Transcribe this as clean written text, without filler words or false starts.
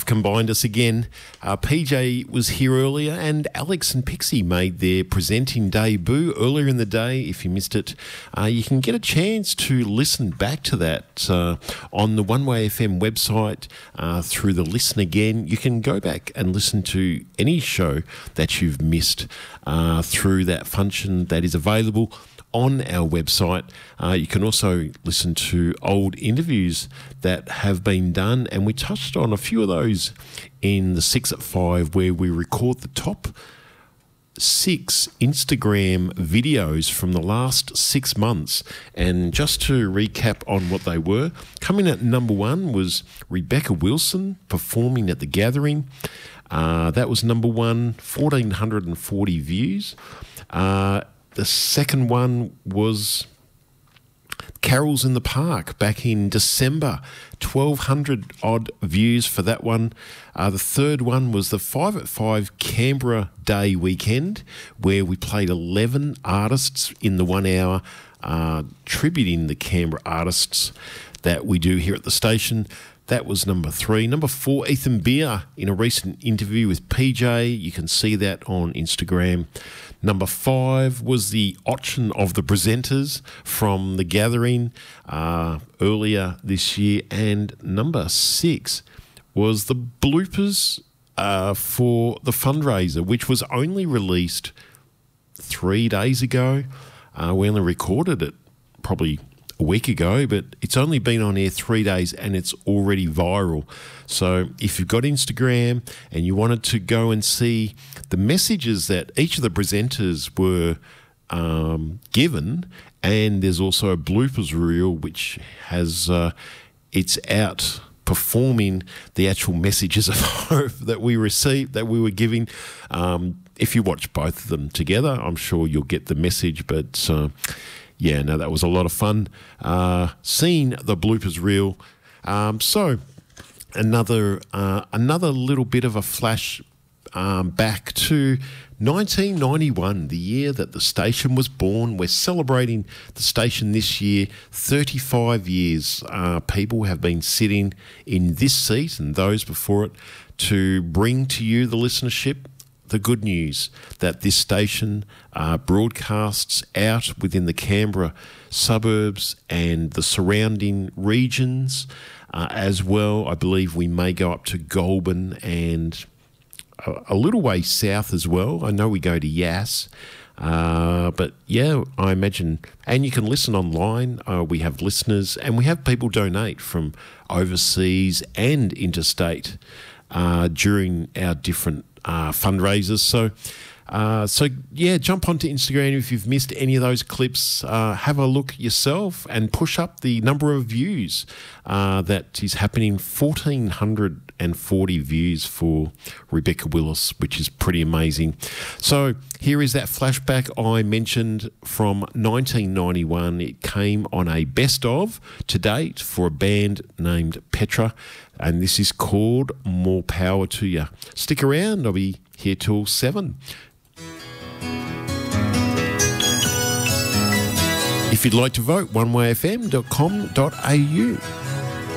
combined us again. PJ was here earlier, and Alex and Pixie made their presenting debut earlier in the day. If you missed it, you can get a chance to listen back to that on the One Way FM website through the Listen Again. You can go back and listen to any show that you've missed through that function that is available on our website. You can also listen to old interviews that have been done, and we touched on a few of those in the 6 at 5, where we record the top 6 Instagram videos from the last 6 months. And just to recap on what they were, coming at number 1 was Rebecca Wilson performing at the Gathering. That was number 1, 1,440 views. The second one was Carols in the Park back in December, 1,200 odd views for that one. The third one was the 5 at 5 Canberra Day weekend, where we played 11 artists in the 1 hour, tributing the Canberra artists that we do here at the station. That was number 3. Number 4, Ethan Beer in a recent interview with PJ. You can see that on Instagram. Number 5 was the auction of the presenters from the Gathering earlier this year. And number 6 was the bloopers for the fundraiser, which was only released 3 days ago. We only recorded it probably a week ago, but it's only been on air 3 days and it's already viral. So if you've got Instagram and you wanted to go and see the messages that each of the presenters were given, and there's also a bloopers reel which has it's out performing the actual messages of hope that we received, that we were giving. If you watch both of them together, I'm sure you'll get the message. But yeah, no, that was a lot of fun seeing the bloopers reel. So another little bit of a flash back to 1991, the year that the station was born. We're celebrating the station this year, 35 years. People have been sitting in this seat and those before it to bring to you, the listenership, the good news that this station broadcasts out within the Canberra suburbs and the surrounding regions as well. I believe we may go up to Goulburn and a little way south as well. I know we go to Yass. But yeah, I imagine, and you can listen online. We have listeners and we have people donate from overseas and interstate during our different fundraisers. So yeah, jump onto Instagram if you've missed any of those clips. Have a look yourself and push up the number of views that is happening. 1,440 views for Rebecca Willis, which is pretty amazing. So here is that flashback I mentioned from 1991. It came on a best of to date for a band named Petra, and this is called More Power to You. Stick around, I'll be here till 7. If you'd like to vote, onewayfm.com.au.